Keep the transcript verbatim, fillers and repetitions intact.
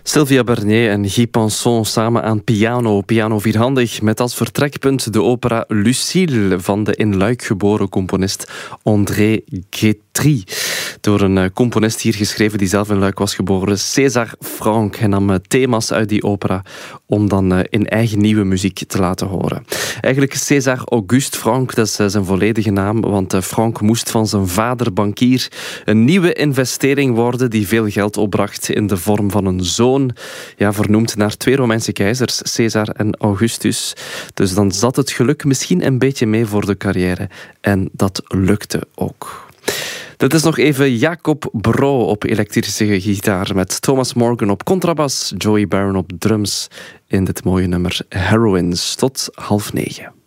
Sylvia Bernier en Guy Pinson samen aan piano, piano vierhandig, met als vertrekpunt de opera Lucile van de in Luik geboren componist André Guétry. Door een componist hier geschreven die zelf in Luik was geboren, César Franck. Hij nam thema's uit die opera om dan in eigen nieuwe muziek te laten horen. Eigenlijk César Auguste Franck, dat is zijn volledige naam, want Franck moest van zijn vader bankier een nieuwe investering worden die veel geld opbracht in de vorm van een zoon, ja, vernoemd naar twee Romeinse keizers, Caesar en Augustus. Dus dan zat het geluk misschien een beetje mee voor de carrière. En dat lukte ook. Dit is nog even Jacob Bro op elektrische gitaar met Thomas Morgan op contrabas, Joey Baron op drums in dit mooie nummer Heroines. Tot half negen.